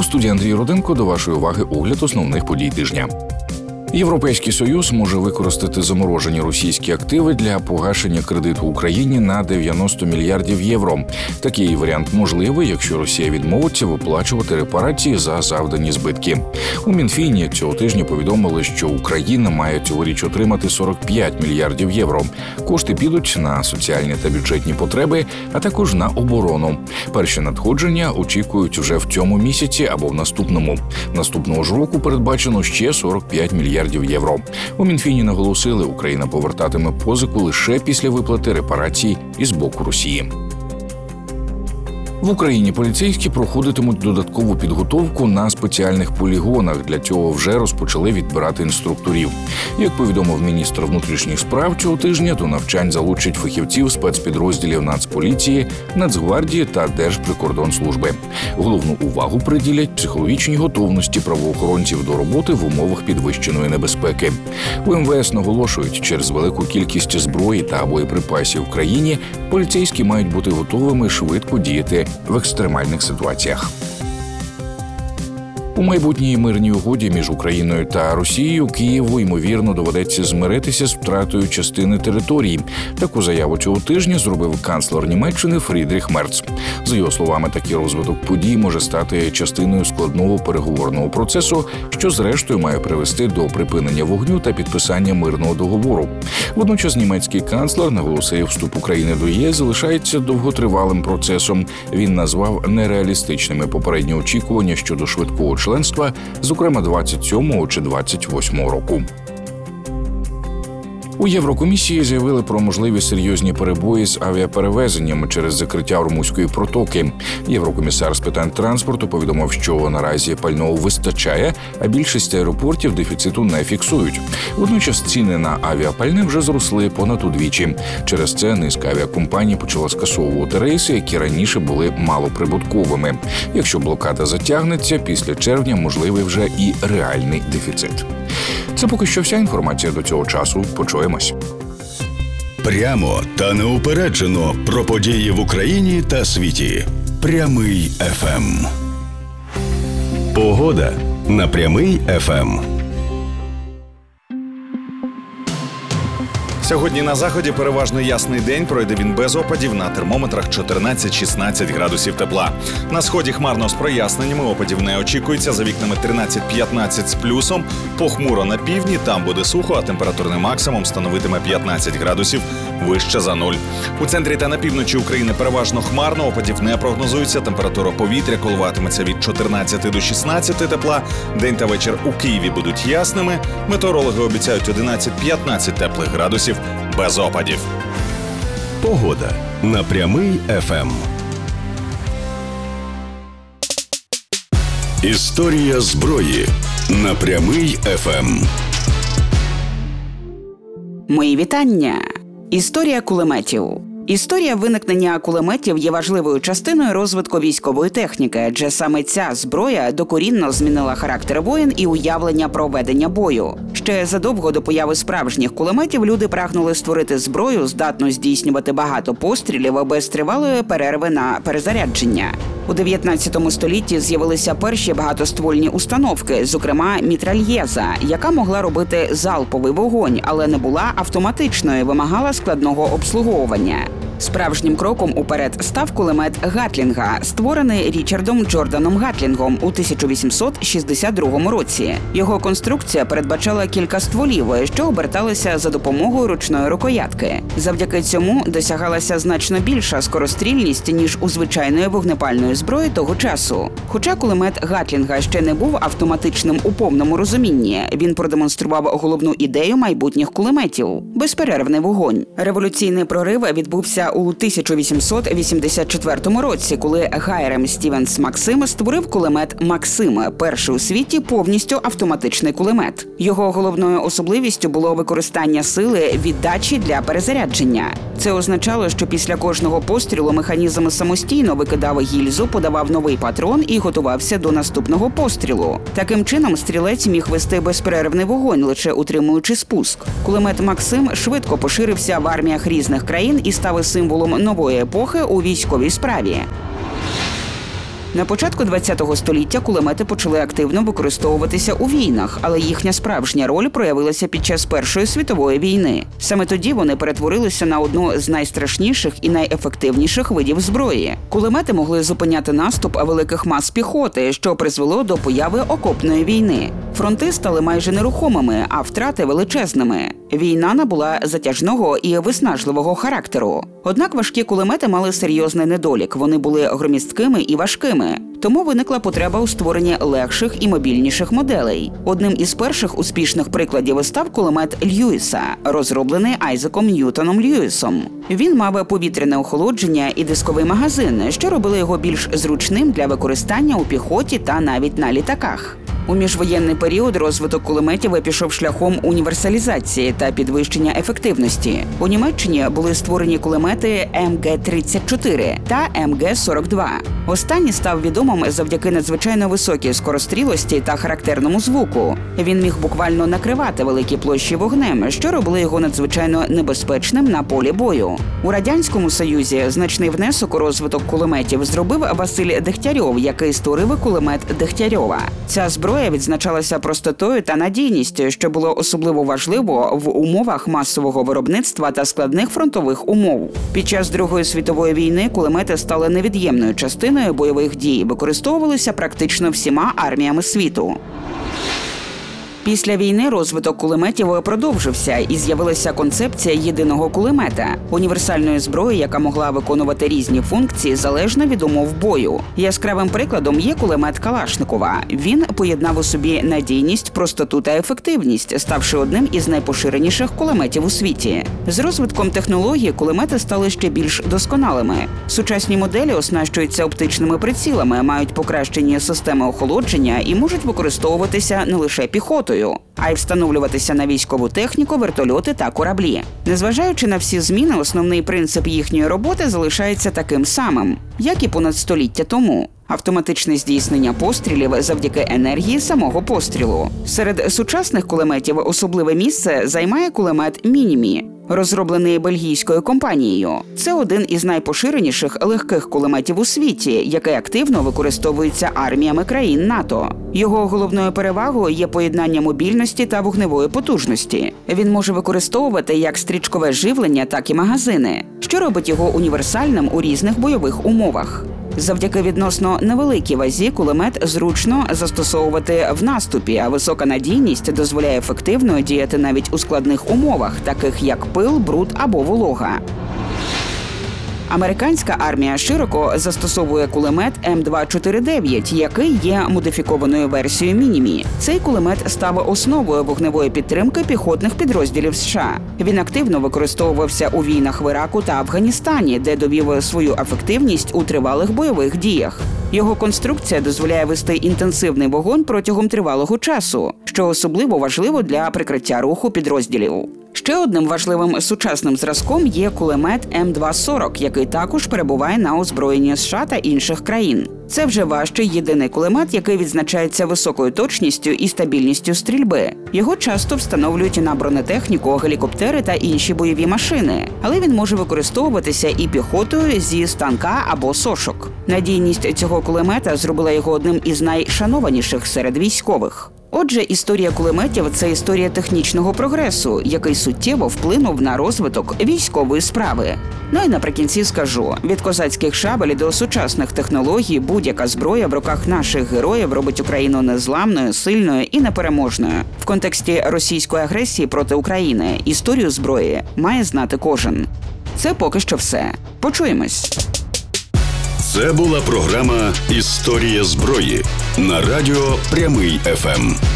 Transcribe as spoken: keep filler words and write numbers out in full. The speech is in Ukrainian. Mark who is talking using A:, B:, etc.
A: У студії Андрій Руденко, до вашої уваги огляд основних подій тижня. Європейський Союз може використати заморожені російські активи для погашення кредиту Україні на дев'яносто мільярдів євро. Такий варіант можливий, якщо Росія відмовиться виплачувати репарації за завдані збитки. У Мінфіні цього тижня повідомили, що Україна має цьогоріч отримати сорок п'ять мільярдів євро. Кошти підуть на соціальні та бюджетні потреби, а також на оборону. Перші надходження очікують вже в цьому місяці або в наступному. Наступного ж року передбачено ще сорок п'ять мільярдів євро. У Мінфіні наголосили, Україна повертатиме позику лише після виплати репарацій із боку Росії. В Україні поліцейські проходитимуть додаткову підготовку на спеціальних полігонах. Для цього вже розпочали відбирати інструкторів. Як повідомив міністр внутрішніх справ, цього тижня до навчань залучать фахівців спецпідрозділів Нацполіції, Нацгвардії та Держприкордонслужби. Головну увагу приділять психологічній готовності правоохоронців до роботи в умовах підвищеної небезпеки. У ем ве ес наголошують, через велику кількість зброї та боєприпасів в країні поліцейські мають бути готовими швидко діяти в екстремальних ситуаціях. У майбутній мирній угоді між Україною та Росією Києву, ймовірно, доведеться змиритися з втратою частини території. Таку заяву цього тижня зробив канцлер Німеччини Фрідріх Мерц. За його словами, такий розвиток подій може стати частиною складного переговорного процесу, що зрештою має привести до припинення вогню та підписання мирного договору. Водночас німецький канцлер наголосив, вступ України до ЄС залишається довготривалим процесом. Він назвав нереалістичними попередні очікування щодо швидкого членства, зокрема двадцять сьомого чи двадцять восьмого року. У Єврокомісії заявили про можливі серйозні перебої з авіаперевезеннями через закриття Ормузької протоки. Єврокомісар з питань транспорту повідомив, що наразі пального вистачає, а більшість аеропортів дефіциту не фіксують. Водночас ціни на авіапальне вже зросли понад удвічі. Через це низка авіакомпаній почала скасовувати рейси, які раніше були малоприбутковими. Якщо блокада затягнеться, після червня можливий вже і реальний дефіцит. Це поки що вся інформація до цього часу. Почуємось.
B: Прямо та неупереджено про події в Україні та світі. Прямий еф ем. Погода на Прямий еф ем.
C: Сьогодні на заході переважно ясний день, пройде він без опадів, на термометрах чотирнадцять-шістнадцять градусів тепла. На сході хмарно з проясненнями, опадів не очікується, за вікнами тринадцять-п'ятнадцять з плюсом, похмуро на півдні, там буде сухо, а температурний максимум становитиме п'ятнадцять градусів вище за нуль. У центрі та на півночі України переважно хмарно, опадів не прогнозується, температура повітря коливатиметься від чотирнадцяти до шістнадцяти тепла, день та вечір у Києві будуть ясними, метеорологи обіцяють одинадцять-п'ятнадцять теплих градусів без опадів.
B: Погода на Прямий еф ем. Історія зброї на Прямий еф ем.
D: Мої вітання. Історія кулеметів. Історія виникнення кулеметів є важливою частиною розвитку військової техніки, адже саме ця зброя докорінно змінила характер воєн і уявлення про ведення бою. Ще задовго до появи справжніх кулеметів люди прагнули створити зброю, здатну здійснювати багато пострілів без тривалої перерви на перезарядження. У дев'ятнадцятому столітті з'явилися перші багатоствольні установки, зокрема мітральєза, яка могла робити залповий вогонь, але не була автоматичною і вимагала складного обслуговування. Справжнім кроком уперед став кулемет Гатлінга, створений Річардом Джорданом Гатлінгом у тисяча вісімсот шістдесят другому році. Його конструкція передбачала кілька стволів, що оберталися за допомогою ручної рукоятки. Завдяки цьому досягалася значно більша скорострільність, ніж у звичайної вогнепальної зброї того часу. Хоча кулемет Гатлінга ще не був автоматичним у повному розумінні, він продемонстрував головну ідею майбутніх кулеметів – безперервний вогонь. Революційний прорив відбувся у тисяча вісімсот вісімдесят четвертому році, коли Гайрем Стівенс Максим створив кулемет «Максим» – перший у світі повністю автоматичний кулемет. Його головною особливістю було використання сили віддачі для перезарядження. Це означало, що після кожного пострілу механізм самостійно викидав гільзу, подавав новий патрон і готувався до наступного пострілу. Таким чином, стрілець міг вести безперервний вогонь, лише утримуючи спуск. Кулемет «Максим» швидко поширився в арміях різних країн і став символом нової епохи у військовій справі. На початку ХХ століття кулемети почали активно використовуватися у війнах, але їхня справжня роль проявилася під час Першої світової війни. Саме тоді вони перетворилися на одну з найстрашніших і найефективніших видів зброї. Кулемети могли зупиняти наступ великих мас піхоти, що призвело до появи окопної війни. Фронти стали майже нерухомими, а втрати величезними. Війна набула затяжного і виснажливого характеру. Однак важкі кулемети мали серйозний недолік – вони були громісткими і важкими. Тому виникла потреба у створенні легших і мобільніших моделей. Одним із перших успішних прикладів став кулемет Льюіса, розроблений Айзеком Ньютоном Льюісом. Він мав повітряне охолодження і дисковий магазин, що робило його більш зручним для використання у піхоті та навіть на літаках. У міжвоєнний період розвиток кулеметів пішов шляхом універсалізації та підвищення ефективності. У Німеччині були створені кулемети Ем Ге тридцять чотири та Ем Ге сорок два. Останній став відомим завдяки надзвичайно високій скорострілості та характерному звуку. Він міг буквально накривати великі площі вогнем, що робило його надзвичайно небезпечним на полі бою. У Радянському Союзі значний внесок у розвиток кулеметів зробив Василь Дегтярьов, який створив кулемет Дегтярьова. Ця зброя відзначалася простотою та надійністю, що було особливо важливо в умовах масового виробництва та складних фронтових умов. Під час Другої світової війни кулемети стали невід'ємною частиною бойових дій, використовувалися практично всіма арміями світу. Після війни розвиток кулеметів продовжився і з'явилася концепція єдиного кулемета – універсальної зброї, яка могла виконувати різні функції залежно від умов бою. Яскравим прикладом є кулемет Калашникова. Він поєднав у собі надійність, простоту та ефективність, ставши одним із найпоширеніших кулеметів у світі. З розвитком технологій кулемети стали ще більш досконалими. Сучасні моделі оснащуються оптичними прицілами, мають покращені системи охолодження і можуть використовуватися не лише піхотою, а й встановлюватися на військову техніку, вертольоти та кораблі. Незважаючи на всі зміни, основний принцип їхньої роботи залишається таким самим, як і понад століття тому. Автоматичне здійснення пострілів завдяки енергії самого пострілу. Серед сучасних кулеметів особливе місце займає кулемет Мінімі, розроблений бельгійською компанією. Це один із найпоширеніших легких кулеметів у світі, який активно використовується арміями країн НАТО. Його головною перевагою є поєднання мобільності та вогневої потужності. Він може використовувати як стрічкове живлення, так і магазини, що робить його універсальним у різних бойових умовах. Завдяки відносно невеликій вазі кулемет зручно застосовувати в наступі, а висока надійність дозволяє ефективно діяти навіть у складних умовах, таких як пил, бруд або волога. Американська армія широко застосовує кулемет Ем два чотирнадцять дев'ять, який є модифікованою версією Мінімі. Цей кулемет став основою вогневої підтримки піхотних підрозділів США. Він активно використовувався у війнах в Іраку та Афганістані, де довів свою ефективність у тривалих бойових діях. Його конструкція дозволяє вести інтенсивний вогонь протягом тривалого часу, що особливо важливо для прикриття руху підрозділів. Ще одним важливим сучасним зразком є кулемет Ем два сорок, який також перебуває на озброєнні США та інших країн. Це вже важчий єдиний кулемет, який відзначається високою точністю і стабільністю стрільби. Його часто встановлюють на бронетехніку, гелікоптери та інші бойові машини, але він може використовуватися і піхотою зі станка або сошок. Надійність цього кулемета зробила його одним із найшанованіших серед військових. Отже, історія кулеметів – це історія технічного прогресу, який суттєво вплинув на розвиток військової справи. Ну і наприкінці скажу, від козацьких шабель до сучасних технологій будь-яка зброя в руках наших героїв робить Україну незламною, сильною і непереможною. В контексті російської агресії проти України історію зброї має знати кожен. Це поки що все. Почуємось.
B: Це була програма «Історія зброї» на радіо «Прямий еф ем».